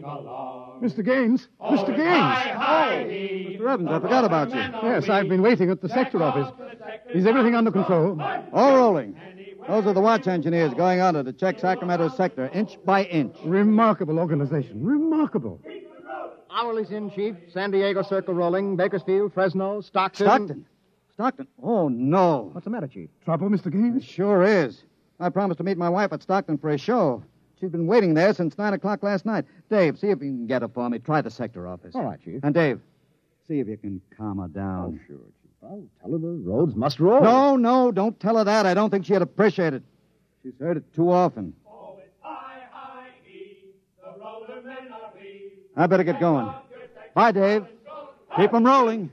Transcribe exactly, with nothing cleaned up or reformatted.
along. Mister Gaines! Oh, Mister Gaines! Hi, hi, hi. Mister Evans, I forgot about you. Yes, I've been waiting at the sector office. Is everything under control? All rolling. Those are the watch engineers going under to check Sacramento's sector, inch by inch. Remarkable organization. Remarkable. Hourly's in, Chief. San Diego Circle rolling. Bakersfield, Fresno, Stockton. Stockton? Stockton? Oh, no. What's the matter, Chief? Trouble, Mister Gaines? It sure is. I promised to meet my wife at Stockton for a show. She's been waiting there since nine o'clock last night. Dave, see if you can get her for me. Try the sector office. All right, Chief. And Dave, see if you can calm her down. Oh, sure, Chief. I'll tell her the roads must roll. No, no, don't tell her that. I don't think she'd appreciate it. She's heard it too often. Oh, it's high, high, he. The roller men are we. I better get going. Bye, Dave. Keep 'em rolling.